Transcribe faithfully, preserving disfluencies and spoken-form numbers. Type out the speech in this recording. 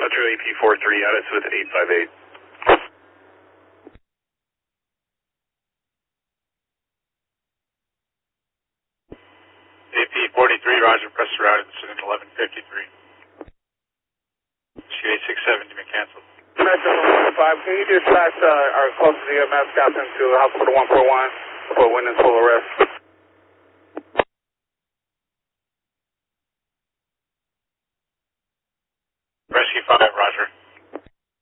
Metro A P forty-three, out with eight five eight. A P forty-three, Roger, press route incident eleven fifty-three. C A six seventy, been canceled. Metro one five, can you dispatch uh, our closest E M S captain to hospital one four one for witness full arrest?